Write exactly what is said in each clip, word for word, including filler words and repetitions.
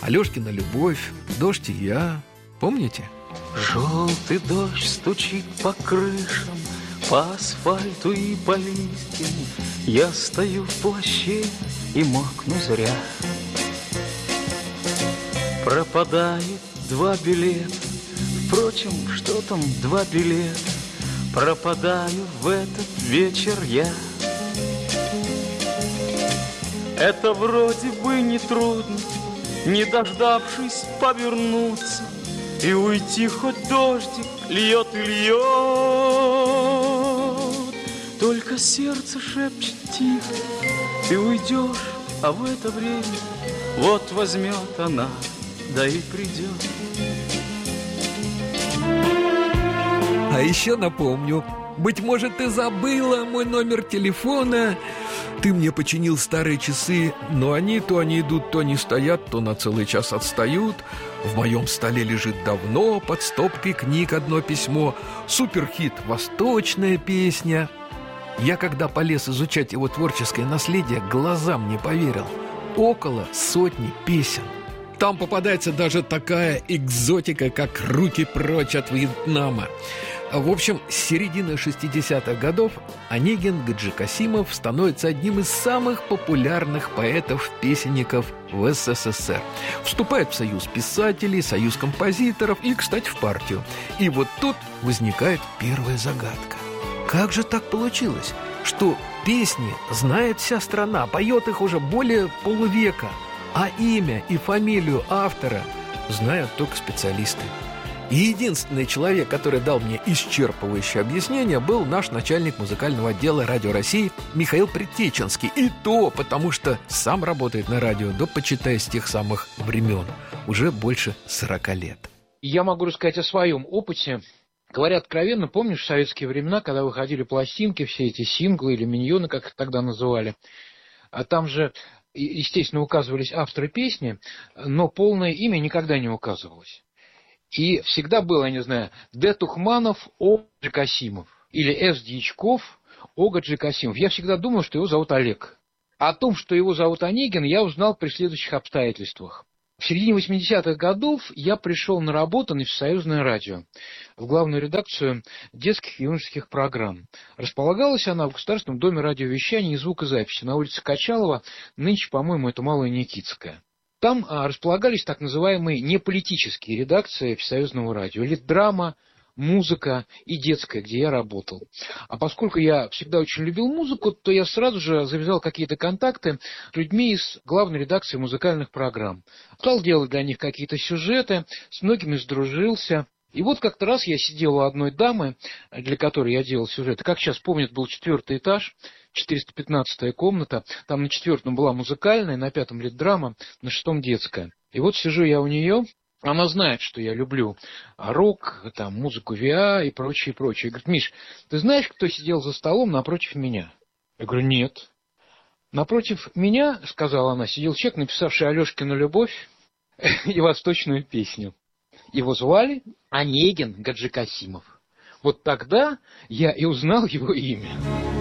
Алешкина любовь, Дождь и я. Помните? Желтый дождь стучит по крышам, по асфальту и по листьям. Я стою в плаще и мокну зря. Пропадают два билета. Впрочем, что там два билета? Пропадаю в этот вечер я. Это вроде бы не трудно, не дождавшись повернуться и уйти, хоть дождик льет и льет. Только сердце шепчет тихо: ты уйдешь, а в это время вот возьмет она, да и придет. А еще напомню, быть может, ты забыла мой номер телефона. Ты мне починил старые часы, но они то они идут, то не стоят, то на целый час отстают. В моем столе лежит давно под стопкой книг одно письмо. Суперхит «Восточная песня». Я, когда полез изучать его творческое наследие, глазам не поверил. Около сотни песен. Там попадается даже такая экзотика, как «Руки прочь от Вьетнама». В общем, с середины шестидесятых годов Онегин Гаджикасимов становится одним из самых популярных поэтов-песенников в СССР. Вступает в союз писателей, союз композиторов и, кстати, в партию. И вот тут возникает первая загадка. Как же так получилось, что песни знает вся страна, поет их уже более полувека, а имя и фамилию автора знают только специалисты? И единственный человек, который дал мне исчерпывающее объяснение, был наш начальник музыкального отдела Радио России Михаил Предтеченский. И то потому, что сам работает на радио, да почитай, с тех самых времен. Уже больше сорока лет. Я могу рассказать о своем опыте. Говоря откровенно, помнишь в советские времена, когда выходили пластинки, все эти синглы или миньоны, как их тогда называли, а там же, естественно, указывались авторы песни, но полное имя никогда не указывалось. И всегда было, я не знаю, Д. Тухманов, О. Гаджикасимов. Или С. Дьячков, О. Гаджикасимов. Я всегда думал, что его зовут Олег. А о том, что его зовут Онегин, я узнал при следующих обстоятельствах. В середине восьмидесятых годов я пришел на работу на Всесоюзное радио, в главную редакцию детских и юношеских программ. Располагалась она в Государственном доме радиовещания и звукозаписи на улице Качалова, нынче, по-моему, это Малая Никитская. Там а, располагались так называемые неполитические редакции Всесоюзного радио. Литдрама, музыка и детская, где я работал. А поскольку я всегда очень любил музыку, то я сразу же завязал какие-то контакты с людьми из главной редакции музыкальных программ. Стал делать для них какие-то сюжеты, с многими сдружился. И вот как-то раз я сидел у одной дамы, для которой я делал сюжеты. Как сейчас помнят, был четвертый этаж, четыреста пятнадцатая комната. Там на четвертом была музыкальная, на пятом литдрама, на шестом детская. И вот сижу я у нее. Она знает, что я люблю рок, там, музыку ви а и прочее, прочее. Говорит: Миш, ты знаешь, кто сидел за столом напротив меня? Я говорю: нет. Напротив меня, сказала она, сидел человек, написавший Алешкину любовь и восточную песню. Его звали Онегин Гаджикасимов. Вот тогда я и узнал его имя.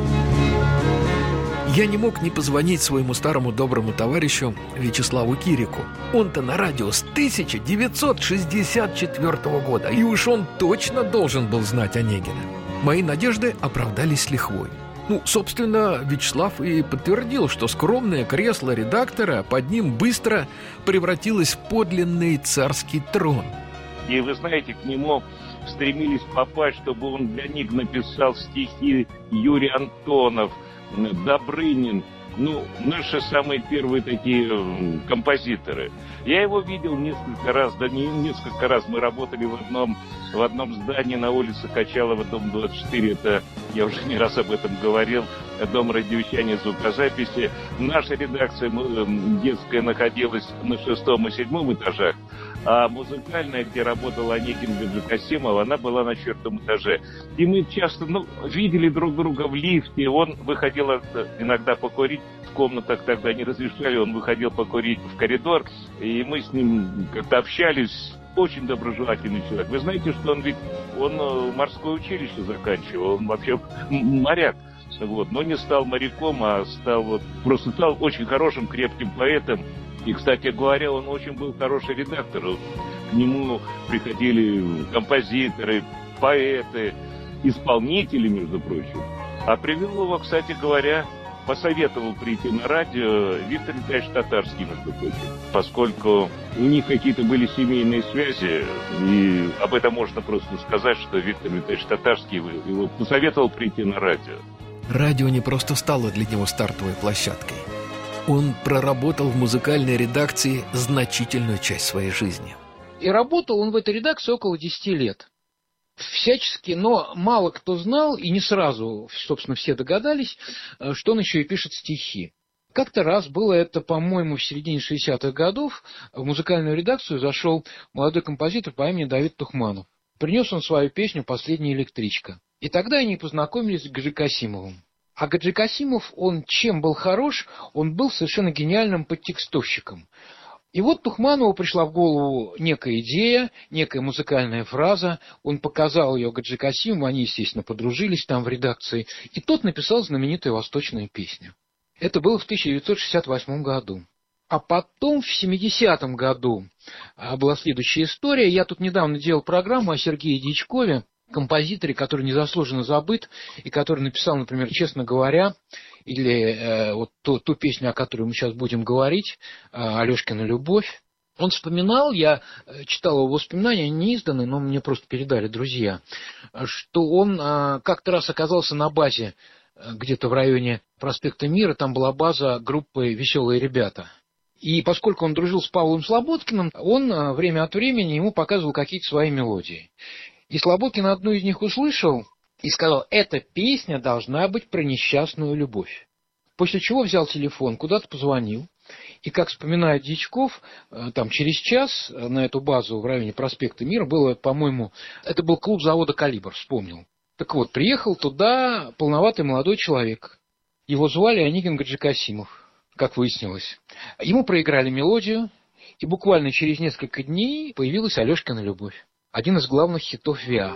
Я не мог не позвонить своему старому доброму товарищу Вячеславу Кирику. Он-то на радио с тысяча девятьсот шестьдесят четвёртого года, и уж он точно должен был знать Онегина. Мои надежды оправдались с лихвой. Ну, собственно, Вячеслав и подтвердил, что скромное кресло редактора под ним быстро превратилось в подлинный царский трон. И вы знаете, к нему стремились попасть, чтобы он для них написал стихи Юрий Антонов, Добрынин, ну, наши самые первые такие э, композиторы. Я его видел несколько раз, да не несколько раз, мы работали в одном, в одном здании на улице Качалова, дом двадцать четыре, это, я уже не раз об этом говорил, дом радиовещания, звукозаписи. Наша редакция э, детская находилась на шестом и седьмом этажах, а музыкальная, где работал Онегин Гаджикасимов, она была на четвертом этаже. И мы часто ну, видели друг друга в лифте. Он выходил иногда покурить в комнатах, тогда не разрешали, он выходил покурить в коридор, и мы с ним как-то общались. Очень доброжелательный человек. Вы знаете, что он ведь он морское училище заканчивал, он вообще моряк. Вот, но не стал моряком, а стал вот, просто стал очень хорошим, крепким поэтом. И, кстати говоря, он очень был хороший редактор. К нему приходили композиторы, поэты, исполнители, между прочим. А привел его, кстати говоря, посоветовал прийти на радио Виктор Николаевич Татарский, между прочим, поскольку у них какие-то были семейные связи, и об этом можно просто сказать, что Виктор Николаевич Татарский его посоветовал прийти на радио. Радио не просто стало для него стартовой площадкой. Он проработал в музыкальной редакции значительную часть своей жизни. И работал он в этой редакции около десяти лет. Всячески, но мало кто знал, и не сразу, собственно, все догадались, что он еще и пишет стихи. Как-то раз, было это, по-моему, в середине шестидесятых годов, в музыкальную редакцию зашел молодой композитор по имени Давид Тухманов. Принес он свою песню «Последняя электричка». И тогда они познакомились с Гаджи Касимовым. А Гаджи Касимов, он чем был хорош? Он был совершенно гениальным подтекстовщиком. И вот Тухманову пришла в голову некая идея, некая музыкальная фраза. Он показал ее Гаджи Касимову, они, естественно, подружились там в редакции. И тот написал знаменитую восточную песню. Это было в тысяча девятьсот шестьдесят восьмом году. А потом, в семидесятом году, была следующая история. Я тут недавно делал программу о Сергее Дьячкове, композиторе, который незаслуженно забыт, и который написал, например, «Честно говоря», или э, вот ту, ту песню, о которой мы сейчас будем говорить, э, «Алешкина любовь». Он вспоминал, я читал его воспоминания, они не изданы, но мне просто передали друзья, что он э, как-то раз оказался на базе э, где-то в районе проспекта Мира, там была база группы «Веселые ребята». И поскольку он дружил с Павлом Слободкиным, он э, время от времени ему показывал какие-то свои мелодии. И Слободкин одну из них услышал и сказал: «Эта песня должна быть про несчастную любовь». После чего взял телефон, куда-то позвонил. И, как вспоминает Дьячков, там через час на эту базу в районе проспекта Мира было, по-моему, это был клуб завода «Калибр», вспомнил. Так вот, приехал туда полноватый молодой человек. Его звали Онегин Гаджи Касимов, как выяснилось. Ему проиграли мелодию, и буквально через несколько дней появилась «Алешкина любовь». Один из главных хитов ВИА.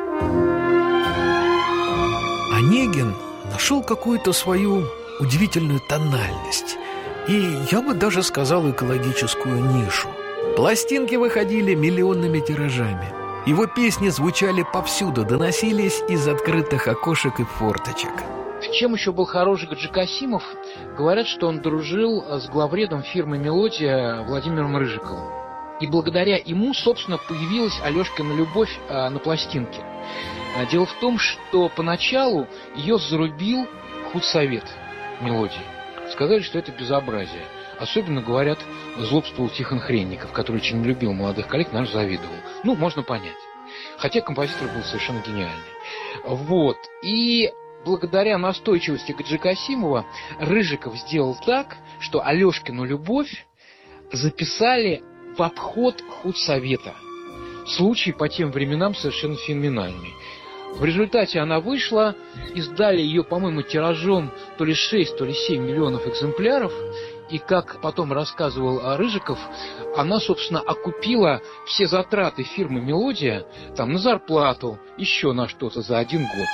Онегин нашел какую-то свою удивительную тональность. И, я бы даже сказал, экологическую нишу. Пластинки выходили миллионными тиражами. Его песни звучали повсюду, доносились из открытых окошек и форточек. Чем еще был хороший Гаджи Касимов? Говорят, что он дружил с главредом фирмы «Мелодия» Владимиром Рыжиковым. И благодаря ему, собственно, появилась Алешкина любовь а, на пластинке. А, дело в том, что поначалу ее зарубил худсовет «Мелодии». Сказали, что это безобразие. Особенно, говорят, злобствовал Тихон Хренников, который очень не любил молодых коллег, наверное, завидовал. Ну, можно понять. Хотя композитор был совершенно гениальный. Вот. И благодаря настойчивости Гаджи Касимова Рыжиков сделал так, что Алешкину любовь записали в обход худсовета. Случай по тем временам совершенно феноменальный. В результате она вышла, издали ее, по-моему, тиражом то ли шесть, то ли семь миллионов экземпляров. И, как потом рассказывал Рыжиков, она, собственно, окупила все затраты фирмы «Мелодия» там, на зарплату, еще на что-то за один год.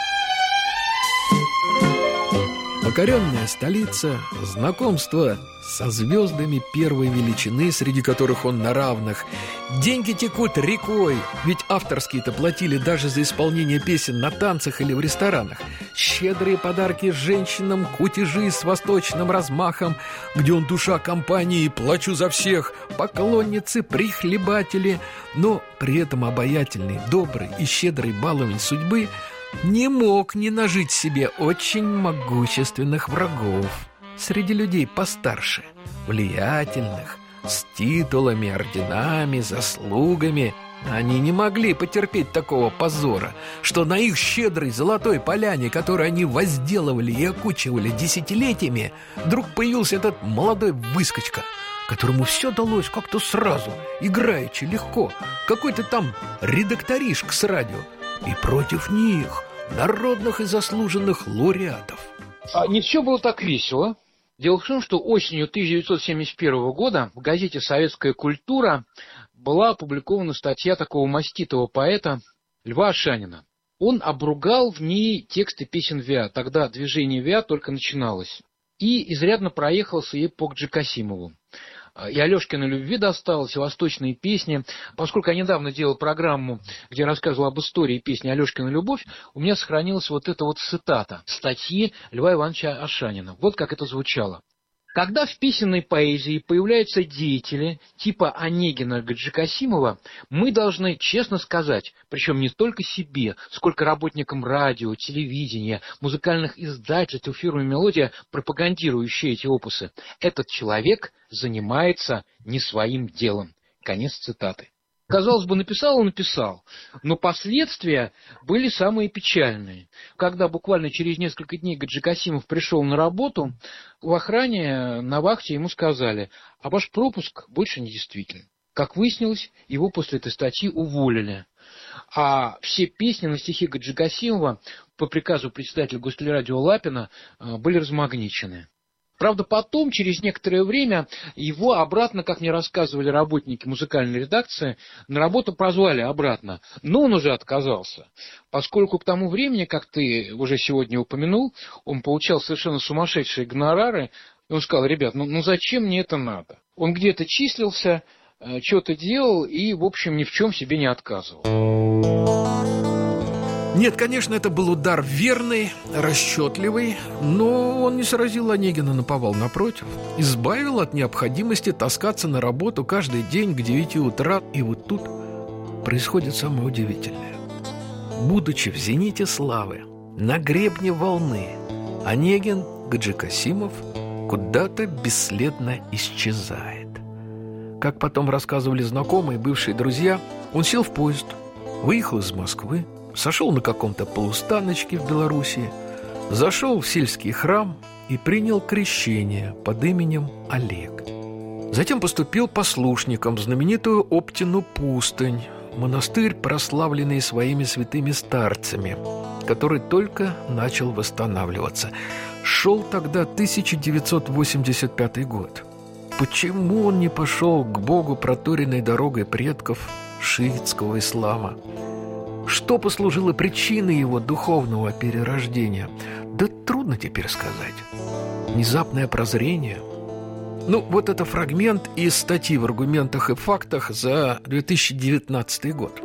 Покоренная столица, знакомство со звездами первой величины, среди которых он на равных. Деньги текут рекой, ведь авторские-то платили даже за исполнение песен на танцах или в ресторанах. Щедрые подарки женщинам, кутежи с восточным размахом, где он душа компании, плачу за всех, поклонницы, прихлебатели. Но при этом обаятельный, добрый и щедрый баловень судьбы не мог не нажить себе очень могущественных врагов среди людей постарше, влиятельных, с титулами, орденами, заслугами. Они не могли потерпеть такого позора, что на их щедрой золотой поляне, которую они возделывали и окучивали десятилетиями, вдруг появился этот молодой выскочка, которому все далось как-то сразу, играючи, легко, какой-то там редакторишка с радио. И против них, народных и заслуженных лауреатов. А не все было так весело. Дело в том, что осенью тысяча девятьсот семьдесят первого года в газете «Советская культура» была опубликована статья такого маститого поэта Льва Ашанина. Он обругал в ней тексты песен ВИА. Тогда движение ВИА только начиналось. И изрядно проехался ей по Гаджи Касимову. И Алешкиной любви досталось, и восточные песни. Поскольку я недавно делал программу, где рассказывал об истории песни «Алешкина любовь», у меня сохранилась вот эта вот цитата статьи Льва Ивановича Ашанина. Вот как это звучало. Когда в песенной поэзии появляются деятели типа Онегина, Гаджикасимова, мы должны честно сказать, причем не только себе, сколько работникам радио, телевидения, музыкальных издательств, фирмы «Мелодия», пропагандирующие эти опусы, этот человек занимается не своим делом. Конец цитаты. Казалось бы, написал и написал, но последствия были самые печальные. Когда буквально через несколько дней Гаджикасимов пришел на работу, в охране на вахте ему сказали, а ваш пропуск больше не действителен. Как выяснилось, его после этой статьи уволили. А все песни на стихи Гаджикасимова по приказу председателя Гостелерадио Лапина были размагничены. Правда, потом, через некоторое время, его обратно, как мне рассказывали работники музыкальной редакции, на работу позвали обратно. Но он уже отказался, поскольку к тому времени, как ты уже сегодня упомянул, он получал совершенно сумасшедшие гонорары. И он сказал, ребят, ну, ну зачем мне это надо? Он где-то числился, что-то делал и, в общем, ни в чем себе не отказывал. Нет, конечно, это был удар верный, расчетливый, но он не сразил Онегина наповал, напротив. Избавил от необходимости таскаться на работу каждый день к девяти утра. И вот тут происходит самое удивительное. Будучи в зените славы, на гребне волны, Онегин Гаджикасимов куда-то бесследно исчезает. Как потом рассказывали знакомые, бывшие друзья, он сел в поезд, выехал из Москвы, сошел на каком-то полустаночке в Белоруссии, зашел в сельский храм и принял крещение под именем Олег. Затем поступил послушником в знаменитую Оптину пустынь, монастырь, прославленный своими святыми старцами, который только начал восстанавливаться. Шел тогда тысяча девятьсот восемьдесят пятый год. Почему он не пошел к Богу проторенной дорогой предков шиитского ислама? Что послужило причиной его духовного перерождения? Да трудно теперь сказать. Внезапное прозрение? Ну, вот это фрагмент из статьи в «Аргументах и фактах» за две тысячи девятнадцатый год.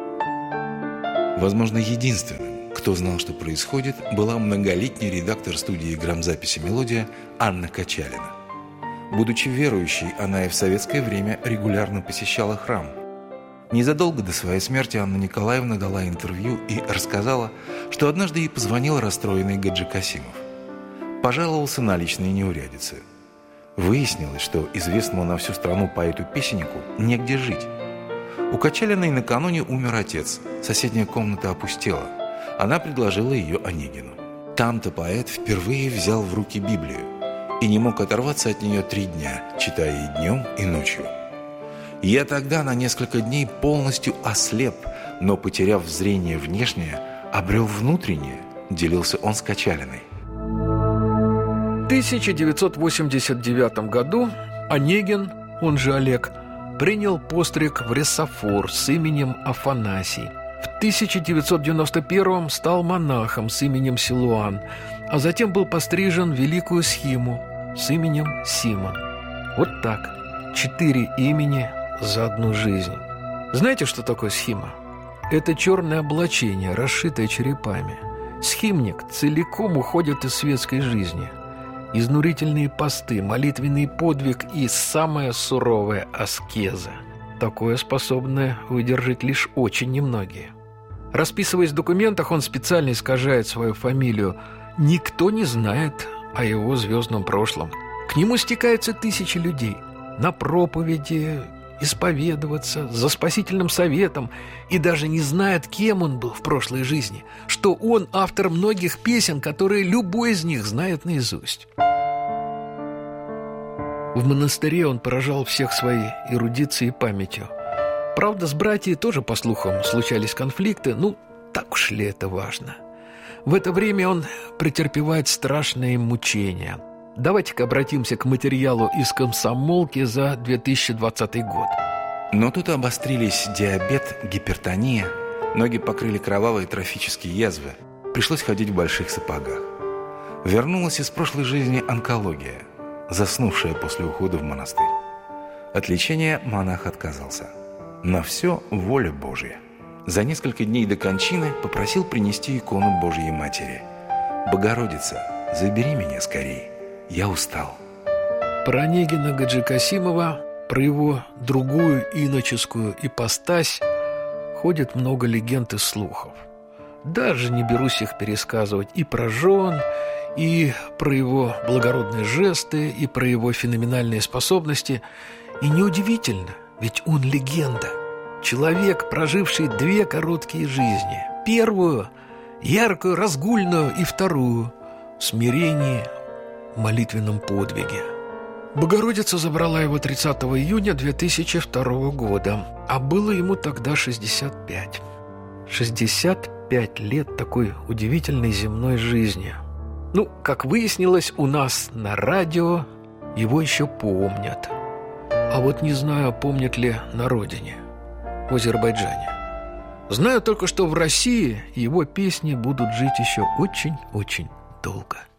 Возможно, единственным, кто знал, что происходит, была многолетний редактор студии грамзаписи «Мелодия» Анна Качалина. Будучи верующей, она и в советское время регулярно посещала храм. Незадолго до своей смерти Анна Николаевна дала интервью и рассказала, что однажды ей позвонил расстроенный Гаджикасимов. Пожаловался на личные неурядицы. Выяснилось, что известному на всю страну поэту-песеннику негде жить. У Качалиной накануне умер отец, соседняя комната опустела. Она предложила ее Онегину. Там-то поэт впервые взял в руки Библию и не мог оторваться от нее три дня, читая и днем, и ночью. «Я тогда на несколько дней полностью ослеп, но, потеряв зрение внешнее, обрел внутреннее», – делился он с Качалиной. В тысяча девятьсот восемьдесят девятом году Онегин, он же Олег, принял постриг в ресофор с именем Афанасий. В тысяча девятьсот девяносто первом стал монахом с именем Силуан, а затем был пострижен в великую схиму с именем Симон. Вот так, четыре имени за одну жизнь. Знаете, что такое схима? Это черное облачение, расшитое черепами. Схимник целиком уходит из светской жизни. Изнурительные посты, молитвенный подвиг и самая суровая аскеза. Такое способны выдержать лишь очень немногие. Расписываясь в документах, он специально искажает свою фамилию. Никто не знает о его звездном прошлом. К нему стекаются тысячи людей на проповеди, исповедоваться, за спасительным советом, и даже не знает, кем он был в прошлой жизни, что он автор многих песен, которые любой из них знает наизусть. В монастыре он поражал всех своей эрудицией и памятью. Правда, с братьями тоже, по слухам, случались конфликты, ну, так уж ли это важно. В это время он претерпевает страшные мучения. Давайте-ка обратимся к материалу из «Комсомолки» за две тысячи двадцатый год. Но тут обострились диабет, гипертония, ноги покрыли кровавые трофические язвы, пришлось ходить в больших сапогах. Вернулась из прошлой жизни онкология, заснувшая после ухода в монастырь. От лечения монах отказался. На все воля Божья. За несколько дней до кончины попросил принести икону Божьей Матери. «Богородица, забери меня скорей, я устал». Про Онегина Гаджи Касимова, про его другую иноческую ипостась ходит много легенд и слухов. Даже не берусь их пересказывать. И про жен, и про его благородные жесты, и про его феноменальные способности. И неудивительно, ведь он легенда. Человек, проживший две короткие жизни. Первую – яркую, разгульную, и вторую – в смирении, в молитвенном подвиге. Богородица забрала его тридцатого июня две тысячи второго года, а было ему тогда шестьдесят пять. шестьдесят пять лет такой удивительной земной жизни. Ну, как выяснилось, у нас на радио его еще помнят. А вот не знаю, помнят ли на родине, в Азербайджане. Знаю только, что в России его песни будут жить еще очень-очень долго.